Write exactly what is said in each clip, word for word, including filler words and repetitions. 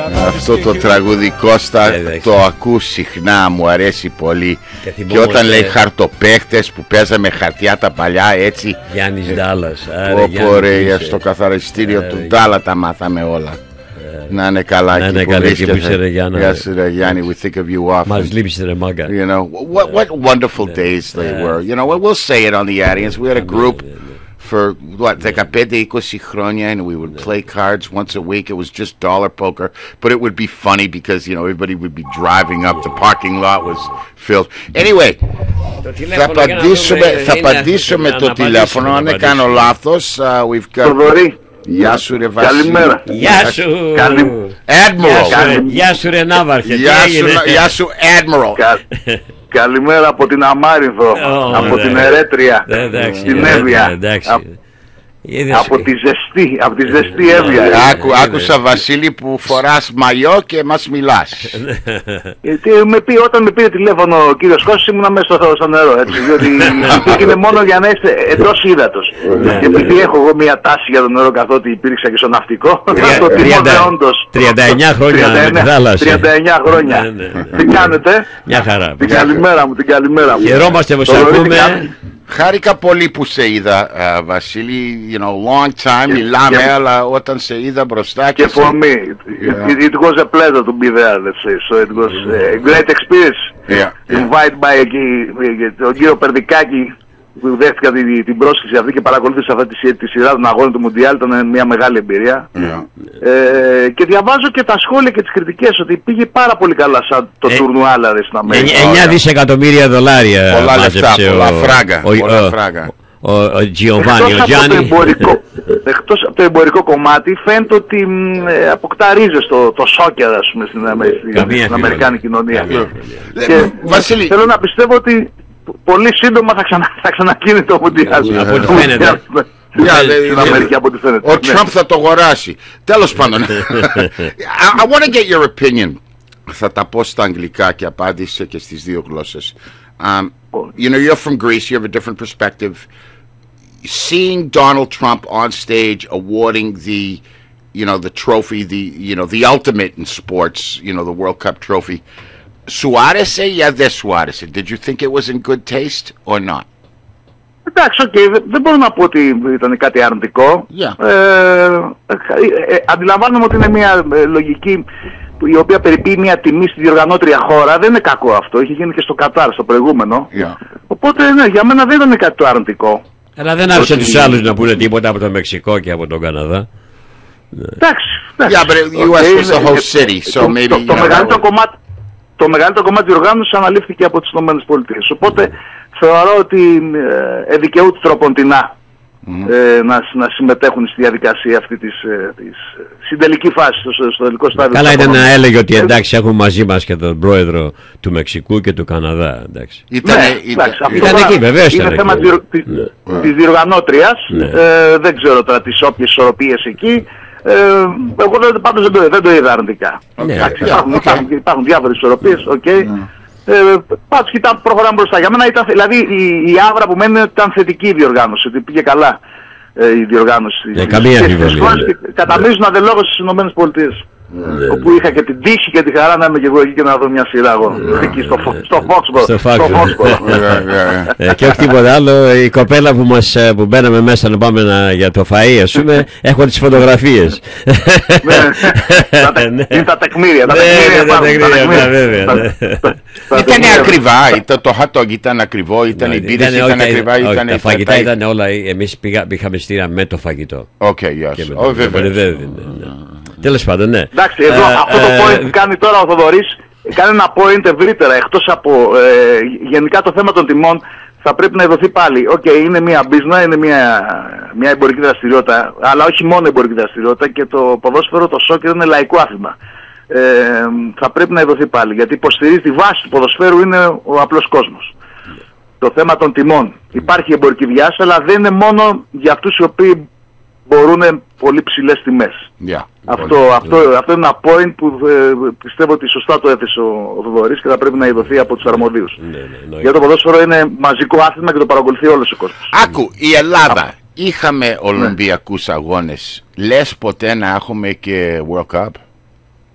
Αυτό το τραγούδι, Κώστα, το ακούς συχνά, μου αρέσει πολύ. Και, και όταν λέει χαρτοπαίχτες που παίζαμε χαρτιά τα παλιά, έτσι. Γιάννης ε, Ντάλλας. Όπω ρε, στο καθαριστήριο άρα, του Ντάλλα τα μάθαμε όλα. Να είναι καλά, να είναι καλά και που είσαι ρε Γιάννα. Yes, ρε Γιάννη, we think of you often. Μας λείψεις ρε μάγκα. You know, what, what wonderful days they were. You know, we'll say it on the audience. We had a group for what, δεκαπέντε είκοσι χρόνια, and we would play cards once a week. It was just dollar poker, but it would be funny because, you know, everybody would be driving up. The parking lot was filled. Anyway, θα απαντήσουμε, θα απαντήσουμε το τηλέφωνο, αν δεν κάνω λάθος. We've got... Γεια σου ρε Βασίλη. Καλημέρα. Γεια σου Admiral. Γεια σου ρε Ναύαρχε. Γεια σου Admiral. Καλημέρα από την Αμάρινθο, από την Ερέτρια, στην Εύβοια, από τη ζεστή, από τη ζεστή Εύβοια. Άκουσα Βασίλη που φοράς μαλλιό και μας μιλάς. Όταν με πήρε τηλέφωνο ο κύριος Κώστας ήμουνα μέσα στο νερό, έτσι, διότι είναι μόνο για να είστε εντός ύδατος. Και επειδή έχω εγώ μια τάση για το νερό καθότι υπήρξα και στο ναυτικό, το τιμώνε όντως. τριάντα εννιά χρόνια με τη θάλασσα. τριάντα εννιά χρόνια. Τι κάνετε? Μια χαρά. Την καλημέρα μου, την καλημέρα μου. Χαιρόμαστε που σε ακούμε. Χάρηκα πολύ που σε είδα, uh, Βασίλη, you know, long time, yeah, μιλάμε, yeah. Αλλά όταν σε είδα μπροστά και... Και for me, yeah. it, it was a pleasure to be there, let's say, so it was a great experience. Yeah. Invited by τον κύριο Περδικάκη, που δέχτηκα την, την πρόσκληση αυτή και παρακολούθησα αυτή τη, τη σειρά των αγώνων του Μουντιάλ, ήταν μια μεγάλη εμπειρία. Yeah. Ε, και διαβάζω και τα σχόλια και τις κριτικές ότι πήγε πάρα πολύ καλά σαν το ε, τουρνουάλα στην Αμερική. εννιά δισεκατομμύρια δολάρια. Πολλά λεφτά, πολλά φράγκα. Πολλά φράγκα. Ο Τζιοβάνι, ο Γιάννη. Εκτός από το εμπορικό κομμάτι φαίνεται ότι ε, αποκτά ρίζες το, το σόκερ, ας πούμε, στην, στην, στην Αμερικάνικη κοινωνία. Και Βασίλη, θέλω να πιστεύω ότι πολύ σύντομα θα, ξανα, θα ξανακίνει το Μουντιάλ. Από ό,τι φαίνεται. Στην Αμερική, από ό,τι φαίνεται. Ο Τραμπ θα το αγοράσει. Τέλος πάντων. I want to get your opinion. Θα τα πω στα αγγλικά και απάντησε και στις δύο γλώσσες. Um, you know, you're from Greece. You have a different perspective. Seeing Donald Trump on stage awarding the, you know, the trophy, the, you know, the ultimate in sports, you know, the World Cup trophy. Σου άρεσε ή δεν σου άρεσε? Did you think it was in good taste or not? Εντάξει, okay, δεν μπορώ να πω ότι ήταν κάτι αρνητικό. Yeah. Ε, ε, ε, αντιλαμβάνομαι ότι είναι μια ε, λογική η οποία περιποιεί μια τιμή στη διοργανώτρια χώρα. Δεν είναι κακό αυτό. Είχε γίνει και στο Κατάρ, στο προηγούμενο. Yeah. Οπότε ναι, για μένα δεν ήταν κάτι το αρνητικό. Αλλά δεν άφησε ότι... τους άλλους να πούνε τίποτα από το Μεξικό και από τον Καναδά. Εντάξει. Yeah, but the U S okay, was the host city, so maybe... Το, το, το μεγαλύτερο κομμάτι... Το μεγαλύτερο κομμάτι της οργάνωσης αναλήφθηκε από τις ΗΠΑ. Οπότε θεωρώ ότι ε, δικαιούται τροποντινά mm-hmm. ε, να, να συμμετέχουν στη διαδικασία αυτή της, ε, της στην τελική φάση, στο, στο τελικό στάδιο. Καλά ήταν να έλεγε ότι εντάξει έχουμε μαζί μας και τον πρόεδρο του Μεξικού και του Καναδά. Εντάξει. Ήταν, ναι, εντάξει, ήταν, ήταν εκεί βεβαίως. Είναι θέμα της, ναι. της διοργανώτριας, ναι. ε, δεν ξέρω τώρα τις όποιες ισορροπίες εκεί. Ε, εγώ δεν, πάντως δεν το, δεν το είδα αρνητικά. Okay. Okay. Υπάρχουν, okay. υπάρχουν, υπάρχουν διάφορες ισορροπίες, οκ. Okay. Mm. Ε, πάντως και ήταν πρόγραμμα μπροστά. Για μένα ήταν, δηλαδή η, η άβρα που μένει ήταν θετική η διοργάνωση, ότι πήγε καλά ε, η διοργάνωση. Για καμία αμφιβολία. Καταμίζουν αδελόγως στις ΗΠΑ. Mm. Όπου είχα και την τύχη και τη χαρά να είμαι και εγώ εκεί και να δω μια σειρά εγώ. Mm. Εκεί στο, στο Foxborough. Και όχι τίποτα άλλο, η κοπέλα που, μας, που μπαίναμε μέσα να πάμε να, για το φαΐ, ας πούμε, έχω τις φωτογραφίες. Είναι τα τεκμήρια. Τα τεκμήρια, βέβαια. Ήταν ακριβά, το hot dog ήταν ακριβό, ήταν η πίρεση, ήταν ακριβά. Τα φαγητά ήταν όλα, εμείς είχαμε στήρα με το φαγητό. Οκ, γεια σου. Τέλος πάντων, ναι. Εντάξει, εδώ ε, αυτό το point που κάνει τώρα ο Θοδωρής κάνει ένα point ευρύτερα, εκτός από ε, γενικά το θέμα των τιμών θα πρέπει να ειδωθεί πάλι. Οκ, okay, είναι μια business, είναι μια, μια εμπορική δραστηριότητα, αλλά όχι μόνο εμπορική δραστηριότητα, και το ποδόσφαιρο, το σόκερ είναι λαϊκό άθλημα. Ε, θα πρέπει να ειδωθεί πάλι, γιατί υποστηρίζει τη βάση του ποδοσφαίρου είναι ο απλός κόσμος. Το θέμα των τιμών. Υπάρχει εμπορική διάσταση, αλλά δεν είναι μόνο για αυτούς οι οποίοι μπορούν πολύ ψηλές τιμές. Yeah, αυτό, yeah. Αυτό, αυτό είναι ένα point που ε, πιστεύω ότι σωστά το έθεσε ο, ο Θοδωρής και θα πρέπει να ειδωθεί από τους αρμοδίους. Yeah, yeah, yeah. Για το ποδόσφαιρο είναι μαζικό άθλημα και το παρακολουθεί όλος ο κόσμος. Άκου, η Ελλάδα, yeah. είχαμε Ολυμπιακούς yeah. αγώνες. Λες ποτέ να έχουμε και World Cup?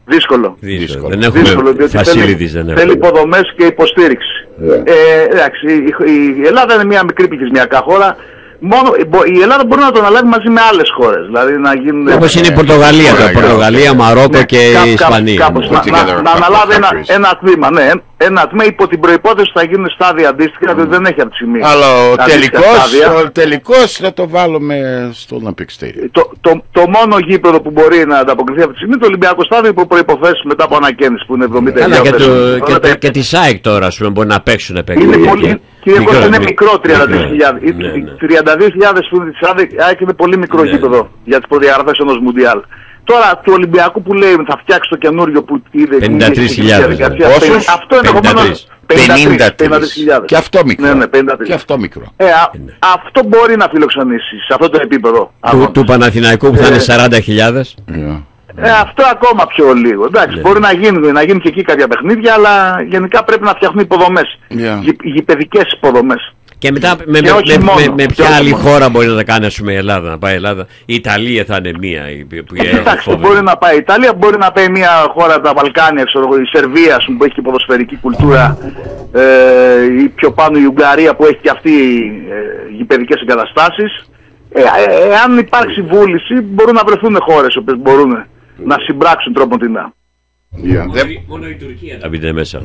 Δύσκολο. Δύσκολο. Δεν έχουμε Δύσκολο, facilities, θέλει, θέλει υποδομές και υποστήριξη. Yeah. Ε, εντάξει, η, η Ελλάδα είναι μια μικρή πληθυσμιακά χώρα. Μόνο, η Ελλάδα μπορεί να τον αναλάβει μαζί με άλλες χώρες. Δηλαδή να γίνουν. Όπως είναι η Πορτογαλία, yeah, Πορτογαλία, Μαρόκο ναι, και η Ισπανία. Κάπως, να, να, να αναλάβει ένα, ένα τμήμα, ναι. Ένα τμήμα υπό την προϋπόθεση θα γίνουν στάδια αντίστοιχα, διότι mm. δεν έχει από τη στιγμή. Αλλά ο τελικός, ο τελικός θα το βάλουμε στο Olympic Stadium. Το, το, το μόνο γήπεδο που μπορεί να ανταποκριθεί από τη στιγμή είναι το Ολυμπιακό Στάδιο υπό προϋποθέσεις μετά από ανακαίνιση που είναι εβδομήντα χιλιάδες. Αλλά και, και, και τη ΣΑΕΚ τώρα ας πούμε, μπορεί να παίξουν παιχνίδια. Κύριε Κώστα, είναι μικρό τριάντα δύο χιλιάδες. τριάντα δύο χιλιάδες που είναι της ΑΕΚ είναι πολύ μικρό γήπεδο για τις προδιαγραφές ενός Μουντιάλ. Τώρα του Ολυμπιακού που λέει θα φτιάξει το καινούριο που είδε πενήντα τρεις χιλιάδες. Αυτό ενδεχομένως πενήντα τρεις χιλιάδες. Και αυτό μικρό. Ναι, ναι, και αυτό μικρό. Ε, α, αυτό μπορεί να φιλοξενήσει σε αυτό το επίπεδο. Του, του Παναθηναϊκού που θα είναι σαράντα χιλιάδες. Yeah. Ε, αυτό ακόμα πιο λίγο. Εντάξει, yeah. μπορεί να γίνουν, να γίνουν και εκεί κάποια παιχνίδια, αλλά γενικά πρέπει να φτιαχνούν υποδομές. Yeah. Γη, γηπεδικές υποδομές. Και μετά με, με, με, μόνο, με, με ποια άλλη μόνο. χώρα μπορεί να τα κάνει, ας πούμε, η Ελλάδα, να πάει η Ελλάδα. Η Ιταλία θα είναι μία. Που Εντάξει, μπορεί να πάει η Ιταλία, μπορεί να πάει μια χώρα από τα Βαλκάνια, ξέρω, η Σερβία ας πούμε, που έχει και ποδοσφαιρική κουλτούρα, ε, ή πιο πάνω η Ουγγαρία που έχει και αυτή ε, γηπεδικές εγκαταστάσεις. Ε, ε, εάν υπάρξει βούληση, μπορούν να βρεθούν χώρες που μπορούν να συμπράξουν τρόποντινά. Yeah. Μόνο η Τουρκία θα μπείτε μέσα.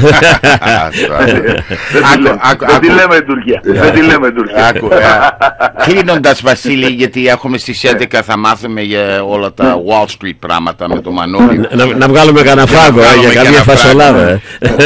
Δεν τη λέμε η Τουρκία. Δεν τη λέμε η Τουρκία. Κλείνοντας, Βασίλη, γιατί έχουμε στις έντεκα θα μάθουμε για όλα τα Wall Street πράγματα με το Μανώλη. Να βγάλουμε κανένα φράγκο για καμία φασολάδα.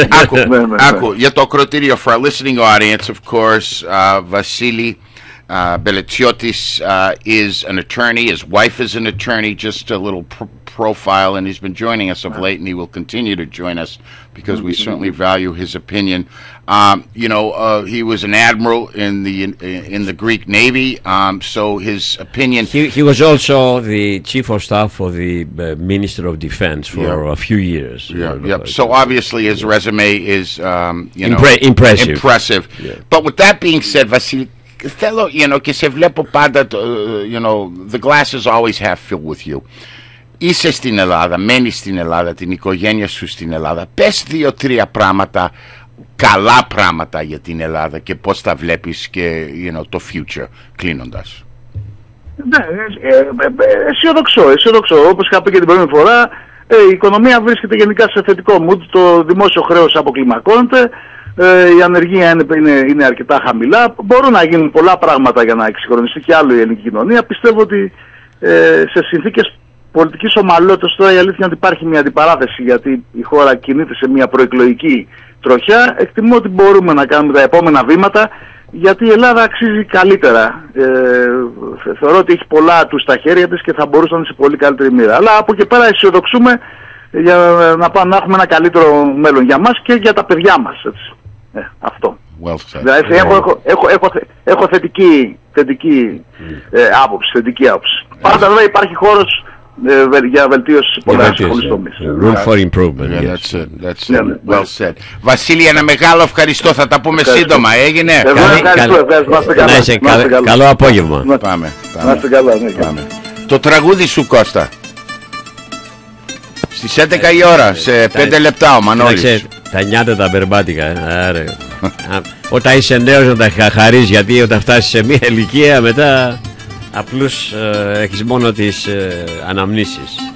Άκου, για το ακροτήριο, for our listening audience, of course, Βασίλη Uh, Belletiotis uh, is an attorney. His wife is an attorney. Just a little pr profile, and he's been joining us of late, and he will continue to join us because we certainly value his opinion. Um, you know, uh, he was an admiral in the in, in the Greek Navy, um, so his opinion. He, he was also the chief of staff for the uh, Minister of Defense for yeah. a few years. Yeah, yeah. So obviously his resume is, um, you know, Impre impressive. Impressive. Yeah. But with that being said, Vasily. Θέλω, you know, και σε βλέπω πάντα, you know, the glass is always half filled with you. Είσαι στην Ελλάδα, μένεις στην Ελλάδα, την οικογένεια σου στην Ελλάδα. Πες δύο-τρία πράγματα, καλά πράγματα για την Ελλάδα και πώς τα βλέπεις και, you know, το future, κλείνοντας. Ναι, ε, ε, ε, αισιοδοξώ, αισιοδοξώ. Όπως είχα πει και την προηγούμενη φορά, ε, η οικονομία βρίσκεται γενικά σε θετικό mood, το δημόσιο χρέος αποκλιμακώνεται. Ε, η ανεργία είναι, είναι, είναι αρκετά χαμηλά. Μπορούν να γίνουν πολλά πράγματα για να εξυγχρονιστεί και άλλο η ελληνική κοινωνία. Πιστεύω ότι ε, σε συνθήκες πολιτικής ομαλότητας, τώρα η αλήθεια είναι ότι υπάρχει μια αντιπαράθεση γιατί η χώρα κινείται σε μια προεκλογική τροχιά. Εκτιμώ ότι μπορούμε να κάνουμε τα επόμενα βήματα γιατί η Ελλάδα αξίζει καλύτερα. Ε, θεωρώ ότι έχει πολλά του στα χέρια της και θα μπορούσε να είναι σε πολύ καλύτερη μοίρα. Αλλά από εκεί πέρα αισιοδοξούμε για να, πάμε, να έχουμε ένα καλύτερο μέλλον για μας και για τα παιδιά μας. Έτσι. Ε, αυτό. Well δηλαδή, well. Έχω, έχω, έχω, έχω, έχω θετική, θετική mm. ε, άποψη. Θετική άποψη. Yeah. Πάντα βέβαια υπάρχει χώρος ε, για βελτίωση σε πολλές τομείς. Room for improvement. Yeah, yes. That's it. That's it. Yeah, well said. Βασίλη, ένα μεγάλο ευχαριστώ. Θα τα πούμε ευχαριστώ. σύντομα. Έγινε. Καλό απόγευμα. Πάμε. Να είστε καλά. Το τραγούδι σου, Κώστα. Στις έντεκα η ώρα, σε πέντε λεπτά ο Μανώλης. Τα νιάτα τα περπάτικα. Όταν είσαι νέος να τα χαρείς, γιατί όταν φτάσεις σε μια ηλικία μετά απλώς έχεις μόνο τις αναμνήσεις.